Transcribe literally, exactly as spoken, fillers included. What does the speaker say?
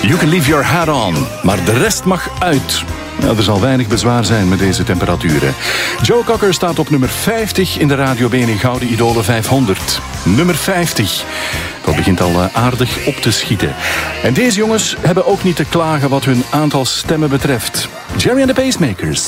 You can leave your hat on. Maar de rest mag uit. Nou, er zal weinig bezwaar zijn met deze temperaturen. Joe Cocker staat op nummer vijftig in de Radio B N Gouden Idolen vijfhonderd. Nummer vijftig. Dat begint al aardig op te schieten. En deze jongens hebben ook niet te klagen wat hun aantal stemmen betreft. Jerry and the Pacemakers.